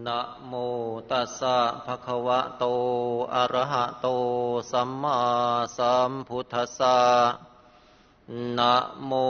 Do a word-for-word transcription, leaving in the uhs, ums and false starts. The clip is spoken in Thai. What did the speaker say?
นะโมตัสสะภะคะวะโตอะระหะโตสัมมาสัมพุทธัสสะนะโม